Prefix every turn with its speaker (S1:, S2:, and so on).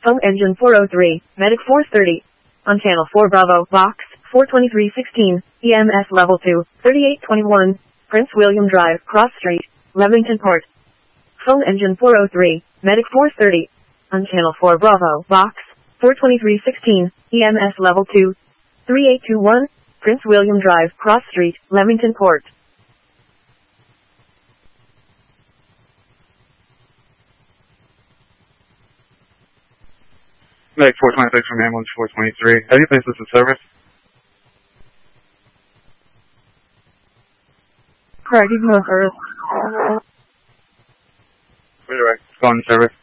S1: Phone engine 403, Medic 430. On channel 4 Bravo, box 42316, EMS level 2, 3821, Prince William Drive, Cross Street, Leamington Port. Phone engine 403, Medic 430. On channel 4 Bravo, box 42316, EMS level 2, 3821, Prince William Drive, Cross Street, Leamington Port.
S2: Medic 426 from ambulance 423. Have you placed this in service?
S1: Correct, you can go first.
S2: Redirect. Call in service.